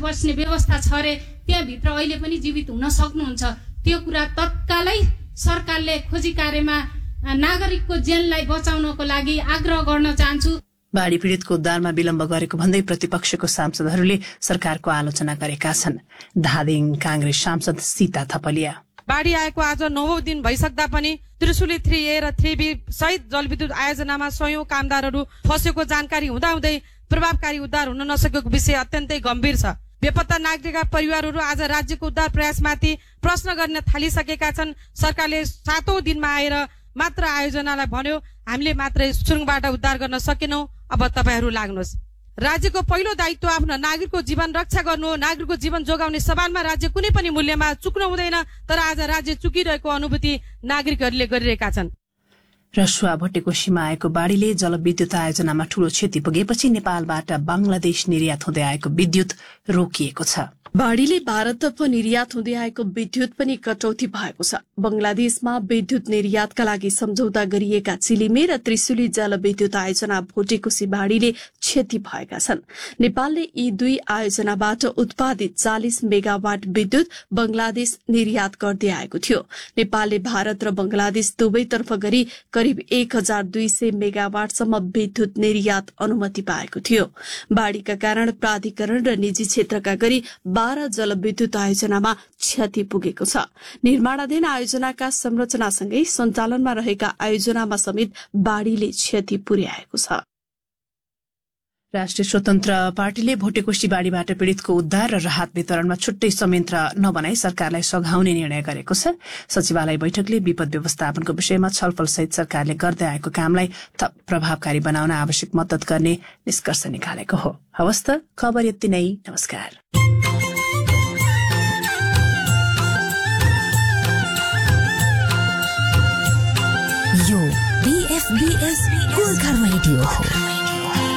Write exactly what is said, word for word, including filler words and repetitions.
बस्ने व्यवस्था छ रे त्यहाँभित्र अहिले पनि जीवित हुन सक्नुहुन्छ। त्यो कुरा तत्कालै सरकारले खोजी कार्यमा नागरिकको ज्यानलाई बचाउनको लागि आग्रह गर्न चाहन्छु। बाढी पीड़ितको उद्धारमा विलम्ब गरेको भन्दै प्रतिपक्षको सांसदहरूले सरकारको आलोचना गरेका छन्। धादिङ कांग्रेस सांसद सीता थपलिया बाढी आएको आज नौवौं दिन भइसक्दा पनि त्रिशुली थ्री ए र थ्री बी सहित जलविद्युत आयोजनामा सयौं कामदारहरू फसेको जानकारी हुँदाहुँदै प्रभावकारी उद्धार हुन नसकेको विषय अत्यन्तै गम्भीर छ। बेपत्ता नागरिकका परिवारहरू आज राज्यको उद्धार प्रयासमाथि प्रश्न गर्न थालिसकेका छन्। सरकारले सातौं दिनमा आएर मात्र आयोजनालाई भन्यो हामीले मात्रै सुरुङबाट उद्धार गर्न सकेनौं, अब तपाईहरू लाग्नुहोस्। राज्यको पहिलो दायित्व आफ्नो नागरिकको जीवन रक्षा गर्नु हो। नागरिकको जीवन जोगाउने सवालमा राज्य कुनै पनि मूल्यमा चुक्नु हुँदैन, तर आज राज्य चुकिरहेको अनुभूति नागरिकहरूले गरिरहेका छन्। रसुवा भट्टेकोशीमा आएको बाढ़ीले जलविद्युत आयोजनामा ठूलो क्षति पुगेपछि नेपालबाट बंगलादेश निर्यात हुँदै आएको विद्युत रोकिएको छ। बाढ़ीले भारततर्फ निर्यात हुँदै आएको विद्युत पनि कटौती भएको छ। बंगलादेशमा विद्युत निर्यातका लागि सम्झौता गरिएका चिलिमे र त्रिशुली जलविद्युत आयोजना भोटेकोशी बाढ़ीले क्षति भएका छन्। नेपालले यी दुई आयोजनाबाट उत्पादित चालीस मेगावाट विद्युत बंगलादेश निर्यात गर्दै आएको थियो। नेपालले भारत र बंगलादेश दुवैतर्फ गरी करिब एक हजार दुई सय मेगावाटसम्म विद्युत निर्यात अनुमति पाएको थियो। बाढ़ीका कारण प्राधिकरण र निजी क्षेत्रका गरी बाह्र जलविद्युत आयोजनामा क्षति पुगेको छ। निर्माणाधीन आयोजनाका संरचनासँगै सञ्चालनमा रहेका आयोजनामा समेत बाढ़ीले क्षति पुर्याएको छ। राष्ट्रिय स्वतन्त्र पार्टीले भोटेकोशी बाढ़ीबाट पीड़ितको उद्धार र राहत वितरणमा छुट्टै संयन्त्र नबनाई सरकारलाई सघाउने निर्णय गरेको छ। सचिवालय बैठकले विपद व्यवस्थापनको विषयमा छलफल सहित सरकारले गर्दै आएको कामलाई थप प्रभावकारी बनाउन आवश्यक मद्दत गर्ने निष्कर्ष निकालेको हो। हवस् त खबर यति नै। नमस्कार। यो बीएफबीएस गोर्खा रेडियो हो।